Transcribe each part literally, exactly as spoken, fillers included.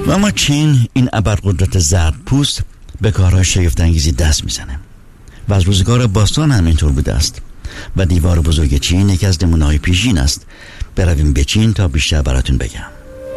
و اما چین، این ابرقدرت زردپوست، به کارهای شگفت‌انگیزی دست میزنه و از روزگار باستان هم اینطور بوده است و دیوار بزرگ چین یکی از نمونه‌های پیشین است. برویم به چین تا بیشتر براتون بگم.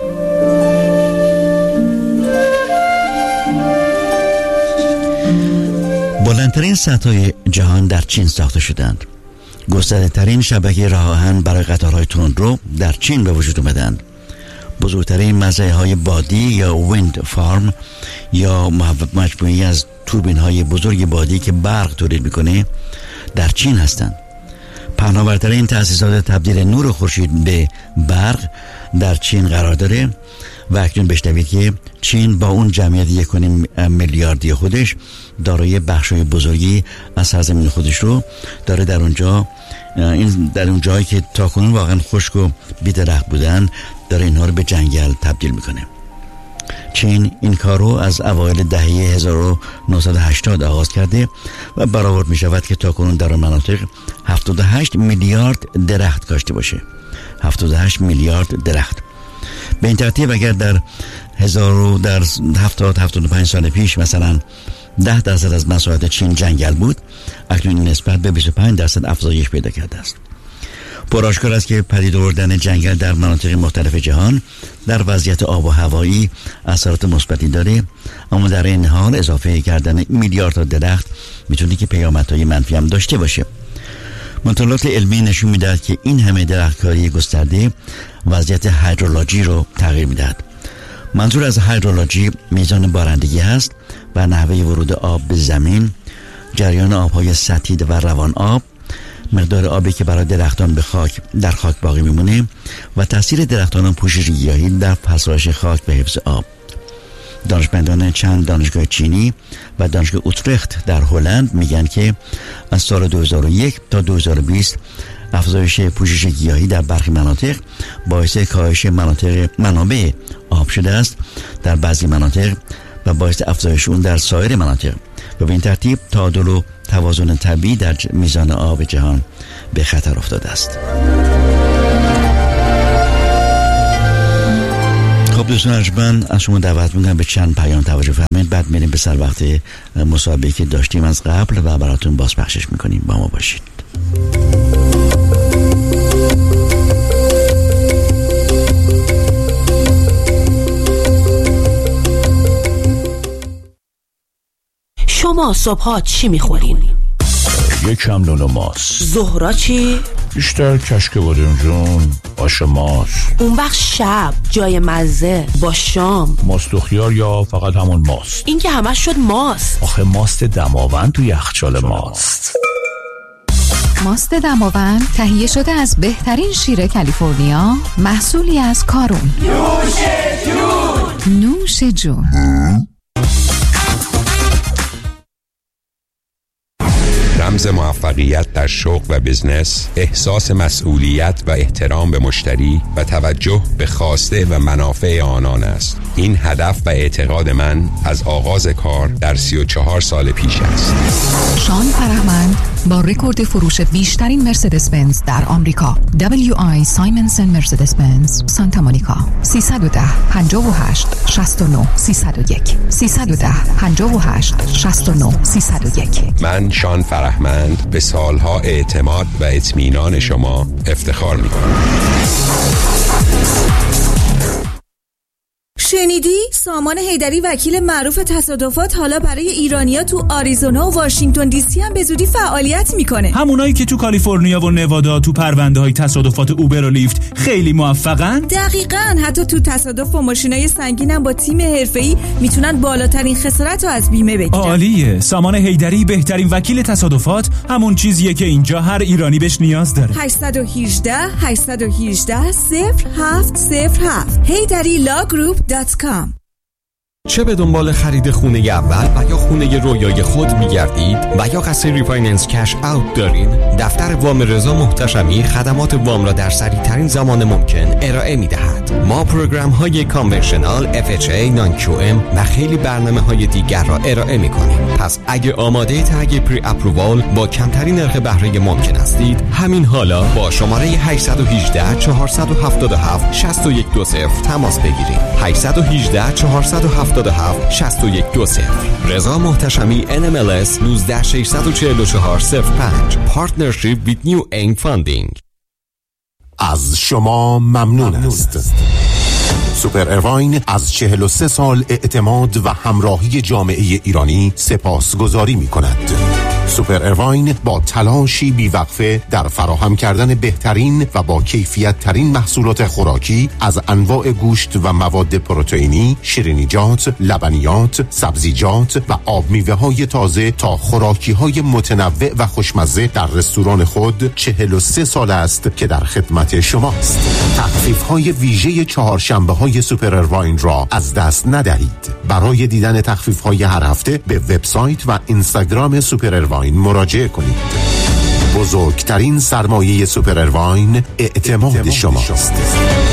بلندترین سدهای جهان در چین ساخته شدند. گسترده ترین شبکه راه آهن برای قطارهای تندرو در چین به وجود آمدند. بزرگترین مزرعه های بادی یا ویند فارم یا مجموعه‌ای از توربین های بزرگ بادی که برق تولید میکنه در چین هستند. پهناورترین تأسیسات تبدیل نور خورشید به برق در چین قرار داره و اکنون بشنوید که چین با اون جمعیت یک و نیم میلیاردی خودش دارای بخشای بزرگی از سرزمین خودش رو داره در اونجا، این در اون جایی که تاکنون واقعا خشک و بی‌درخت بودن، داره اینها رو به جنگل تبدیل میکنه. چین این کار رو از اوایل دهه هزار و نهصد و هشتاد آغاز کرده و برآورد می شود که تاکنون در آن مناطق هفتاد و هشت میلیارد درخت کاشته باشه. هفتاد و هشت میلیارد درخت. به این ترتیب اگر در هزار و در هفتاد هفتاد و پنج سال پیش مثلا ده درصد از مساحت چین جنگل بود، اکنون این نسبت به بیست و پنج درصد افزایش پیدا کرده است. پرآشکار است که پدید آوردن جنگل در مناطق مختلف جهان در وضعیت آب و هوایی اثرات مثبتی داره، اما در این حال اضافه کردن میلیاردها درخت میتونه که پیامدهای منفی هم داشته باشه. مطالعات علمی نشون میدهد که این همه درختکاری گسترده وضعیت هیدرولوژی رو تغییر میدهد. منظور از هیدرولوژی میزان بارندگی هست و نحوه ورود آب به زمین، جریان آبهای سطحی و روان آب، مقدار آبی که برای درختان به خاک در خاک باقی میمونه و تاثیر درختان و پوشش گیاهی در پسرش خاک و حفظ آب. دانشمندان چند دانشگاه چینی و دانشگاه اوترخت در هلند میگن که از سال دو هزار و یک تا دو هزار و بیست افزایش پوشش گیاهی در برخی مناطق باعث کاهش مناطق منابع آب شده است در بعضی مناطق و باعث افزایش اون در سایر مناطق و به این ترتیب تعادل و توازن طبیعی در میزان آب جهان به خطر افتاده است. خب دوستان ارجمند، از شما دعوت میکنم به چند پیام توجه فرمایید، بعد میریم به سر وقت مسابقه‌ای که داشتیم از قبل و براتون بازپخشش میکنیم. با ما باشید. شما صبحات چی میخورین؟ یکم نون و ماست. ظهرا چی؟ بیشتر کشک بادمجون، آش ماست. اون وقت شب جای مزه با شام ماست و خیار یا فقط همون ماست؟ این که همش شد ماست. آخه ماست دماوند تو یخچال ماست. ماست دماوند تهیه شده از بهترین شیر کالیفرنیا، محصولی از کارون. نوش جون. نوش جون. رمز موفقیت در شغل و بزنس، احساس مسئولیت و احترام به مشتری و توجه به خواسته و منافع آنان است. این هدف و اعتقاد من از آغاز کار در سی و چهار سال پیش است. شان فرهمند با رکورد فروش بیشترین مرسدس بنز در آمریکا، دبلیو آی سایمنسن مرسدس بنز سانتا مونیکا، سیصد و ده پنجاه و هشت شصت و نه سیصد و یک سیصد و ده پنجاه و هشت شصت و نه سیصد و یک. من شان فرهمند به سالها اعتماد و اطمینان شما افتخار می‌کنم. شنیدی؟ سامان حیدری وکیل معروف تصادفات حالا برای ایرانیا تو آریزونا و واشنگتن دی سی هم به زودی فعالیت میکنه. همونایی که تو کالیفرنیا و نوادا تو پرونده های تصادفات اوبر و لیفت خیلی موفقن؟ دقیقاً. حتی تو تصادف با ماشینای سنگین هم با تیم حرفه‌ای میتونن بالاترین خسارت رو از بیمه بگیرن. عالیه. سامان حیدری بهترین وکیل تصادفات همون چیزیه که اینجا هر ایرانی بهش نیاز داره. هشت یک هشت هشت یک هشت صفر هفت صفر هفت حیدری لا گروپ دات کام. چه به دنبال خرید خونه اول و یا خونه رویای خود می‌گردید و یا قصد ریفایننس کش اوت دارین، دفتر وام رضا محتشمی خدمات وام را در سریع‌ترین زمان ممکن ارائه می‌دهد. ما پروگرام‌های کانونشنال، اف اچ ای، نان کیو ام و خیلی برنامه‌های دیگر را ارائه می‌کنیم. پس اگه آماده تگ پری اپرووال با کمترین نرخ بهره ممکن هستید، همین حالا با شماره هشت یک هشت چهار هفت هفت شش یک دو صفر تماس بگیرید. هشت یک هشت چهار هفت هفت شش یک دو صفر. رضا محتشمی ان ام ال اس یک نه شش چهار چهار صفر پنج. پارتنرشیپ ویت نیو این فاندینگ. از شما ممنون است. سوپر ارواین از چهل و سه سال اعتماد و همراهی جامعه ایرانی سپاسگزاری می کند. سوپر ارواین با تلاشی بیوقفه در فراهم کردن بهترین و با کیفیت ترین محصولات خوراکی از انواع گوشت و مواد پروتئینی، شیرینیجات، لبنیات، سبزیجات و آب میوه های تازه تا خوراکی های متنوع و خوشمزه در رستوران خود چهل و سه سال است که در خدمت شماست. تخفیف های ویژه چهارشنبه های سوپر ارواین را از دست ندهید. برای دیدن تخفیف های هر هفته به وبسایت و اینستاگرام سوپر ارواین مراجعه کنید. بزرگترین سرمایه سوپر ارواین اعتماد شماست.